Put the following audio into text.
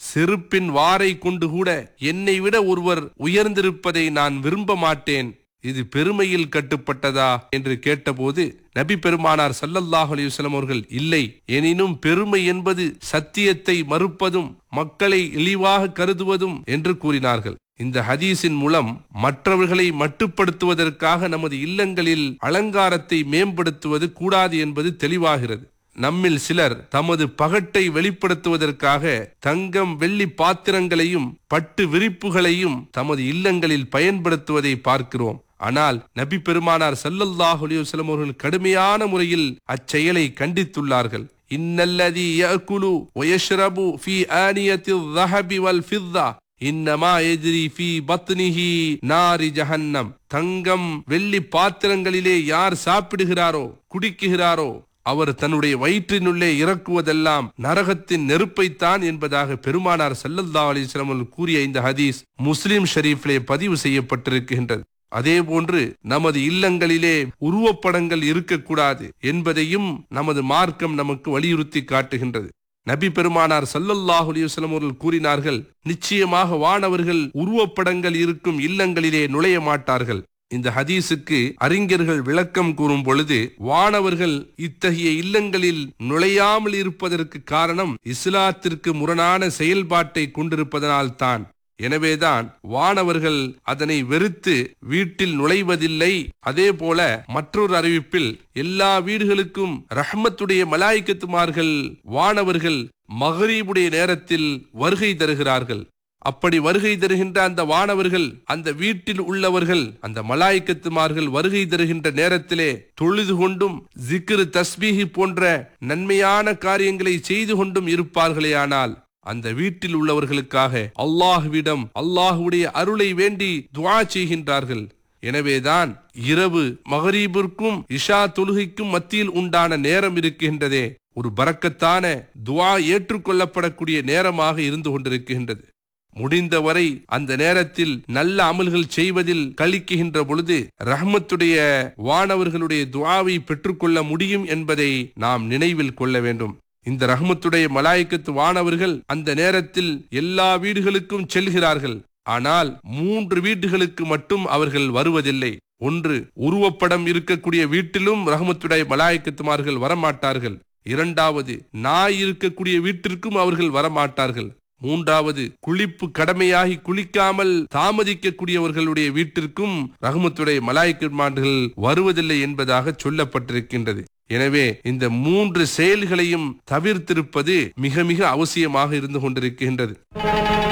செருப்பின் வாரை கொண்டு கூட என்னை விட ஒருவர் உயர்ந்திருப்பதை நான் விரும்ப மாட்டேன். இது பெருமையில் கட்டுப்பட்டதா என்று கேட்டபோது நபி பெருமானார் ஸல்லல்லாஹு அலைஹி வஸல்லம் அவர்கள், இல்லை, எனினும் பெருமை என்பது சத்தியத்தை மறுப்பதும் மக்களை இழிவாக கருதுவதும் என்று கூறினார்கள். இந்த ஹதீஸின் மூலம் மற்றவர்களை மட்டுப்படுத்துவதற்காக நமது இல்லங்களில் அலங்காரத்தை மேம்படுத்துவது கூடாது என்பது தெளிவாகிறது. நம்மில் சிலர் தமது பகட்டை வெளிப்படுத்துவதற்காக தங்கம் வெள்ளி பாத்திரங்களையும் பட்டு விரிப்புகளையும் தமது இல்லங்களில் பயன்படுத்துவதை பார்க்கிறோம். ஆனால் நபி பெருமானார் ஸல்லல்லாஹு அலைஹி வஸல்லம் அவர்கள் கடுமையான முறையில் அச்செயலை கண்டித்துள்ளார்கள். இன்னல்லதி யஅகுலு வயஷ்ரபு ஃபீ ஆனியத்தில் ذஹபி வல் ஃபித்தா இன்னமா யஜ்ரி ஃபீ பத்னிஹி நாரி ஜஹன்னம். தங்கம் வெள்ளி பாத்திரங்களிலே யார் சாப்பிடுகிறாரோ குடிக்குகிறாரோ அவர் தன்னுடைய வயிற்றினுள்ளே இறக்குவதெல்லாம் நரகத்தின் நெருப்பைத்தான் என்பதாக பெருமானார் ஸல்லல்லாஹு அலைஹி வஸல்லம் அவர்கள் கூறிய இந்த ஹதீஸ் முஸ்லிம் ஷரீஃபிலே பதிவு செய்யப்பட்டிருக்கின்றது. அதே போன்று நமது இல்லங்களிலே உருவப்படங்கள் இருக்கக்கூடாது என்பதையும் நமது மார்க்கம் நமக்கு வலியுறுத்தி காட்டுகின்றது. நபி பெருமானார் ஸல்லல்லாஹு அலைஹி வஸல்லம் அவர்கள் கூறினார்கள், நிச்சயமாக வானவர்கள் உருவப்படங்கள் இருக்கும் இல்லங்களிலே நுழைய மாட்டார்கள். இந்த ஹதீஸுக்கு அறிஞர்கள் விளக்கம் கூறும் பொழுது, வானவர்கள் இத்தகைய இல்லங்களில் நுழையாமல் இருப்பதற்கு காரணம் இஸ்லாத்திற்கு முரணான செயல்பாட்டை கொண்டிருப்பதனால்தான். எனவேதான் வானவர்கள் அதனை வெறுத்து வீட்டில் நுழைவதில்லை. அதே போல மற்றொரு அறிவிப்பில், எல்லா வீடுகளுக்கும் ரஹ்மத்துடைய மலாயிக்கத்துமார்கள் வானவர்கள் மக்ரிபுடைய நேரத்தில் வருகை தருகிறார்கள். அப்படி வருகை தருகின்ற அந்த வானவர்கள் அந்த வீட்டில் உள்ளவர்கள் அந்த மலாயிக்கத்துமார்கள் வருகை தருகின்ற நேரத்திலே தொழுது கொண்டும் ஜிக்ரு தஸ்பீஹ் போன்ற நன்மையான காரியங்களை செய்து கொண்டும் இருப்பார்களேயானால் அந்த வீட்டில் உள்ளவர்களுக்காக அல்லாஹ்விடம் அல்லாஹ்வுடைய அருளை வேண்டி துஆ செய்கின்றார்கள். எனவேதான் இரவு மக்ரிபிற்கும் இஷா தொழுகைக்கும் மத்தியில் உண்டான நேரம் இருக்கின்றதே, ஒரு பரக்கத்தான துஆ ஏற்றுக்கொள்ளப்படக்கூடிய நேரமாக இருந்து கொண்டிருக்கின்றது. முடிந்தவரை அந்த நேரத்தில் நல்ல அமல்கள் செய்வதில் கழிக்கின்ற பொழுது ரஹ்மத்துடைய வானவர்களுடைய துஆவை பெற்றுக்கொள்ள முடியும் என்பதை நாம் நினைவில் கொள்ள வேண்டும். இந்த ரஹ்மத்துடைய மலாயிக்கத்து வானவர்கள் அந்த நேரத்தில் எல்லா வீடுகளுக்கும் செல்கிறார்கள். ஆனால் 3 வீடுகளுக்கு மட்டும் அவர்கள் வருவதில்லை. ஒன்று, உருவப்படம் இருக்கக்கூடிய வீட்டிலும் ரஹ்மத்துடைய மலாயிக்கத்துமார்கள் வரமாட்டார்கள். இரண்டாவது, நாய் இருக்கக்கூடிய வீட்டிற்கும் அவர்கள் வரமாட்டார்கள். மூன்றாவது, குளிப்பு கடமையாகி குளிக்காமல் தாமதிக்கக்கூடியவர்களுடைய வீட்டிற்கும் ரஹ்மத்துடைய மலாயிக்கத்துமார்கள் வருவதில்லை என்பதாக சொல்லப்பட்டிருக்கின்றது. எனவே இந்த 3 செயல்களையும் தவிர்த்திருப்பது மிக மிக அவசியமாக இருந்து கொண்டிருக்கின்றது.